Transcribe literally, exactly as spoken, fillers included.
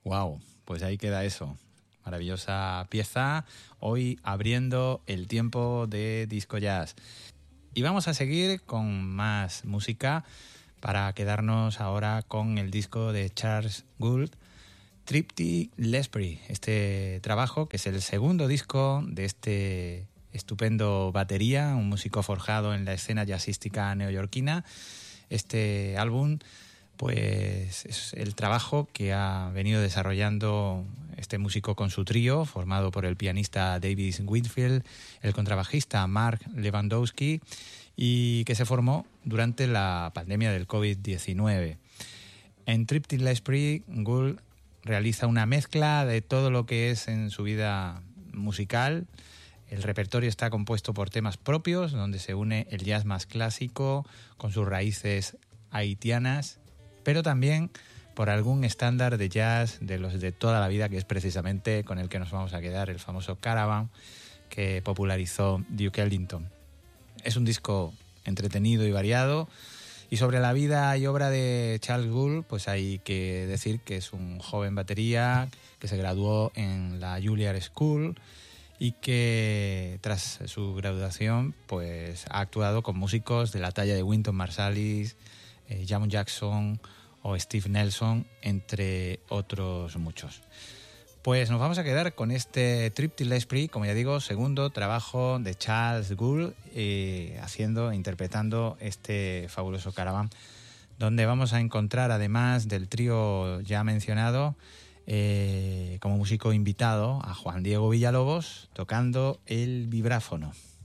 Wow, pues ahí queda eso. Maravillosa pieza, hoy abriendo el tiempo de Disco Jazz. Y vamos a seguir con más música para quedarnos ahora con el disco de Charles Gould, Triptych L'Esprit. Este trabajo, que es el segundo disco de este estupendo batería, un músico forjado en la escena jazzística neoyorquina. Este álbum, pues es el trabajo que ha venido desarrollando este músico con su trío, formado por el pianista David Whitfield, el contrabajista Mark Lewandowski, y que se formó durante la pandemia del covid diecinueve. En Triptych L'Esprit, Gould realiza una mezcla de todo lo que es en su vida musical. El repertorio está compuesto por temas propios, donde se une el jazz más clásico con sus raíces haitianas, pero también por algún estándar de jazz de los de toda la vida, que es precisamente con el que nos vamos a quedar, el famoso Caravan que popularizó Duke Ellington. Es un disco entretenido y variado, y sobre la vida y obra de Charles Gould, pues hay que decir que es un joven batería que se graduó en la Juilliard School y que tras su graduación pues ha actuado con músicos de la talla de Wynton Marsalis, eh, Jamon Jackson o Steve Nelson, entre otros muchos. Pues nos vamos a quedar con este Triptych L'Esprit, como ya digo, segundo trabajo de Charles Gould, eh, haciendo, interpretando este fabuloso Caravan, donde vamos a encontrar, además del trío ya mencionado, eh, como músico invitado a Juan Diego Villalobos tocando el vibráfono.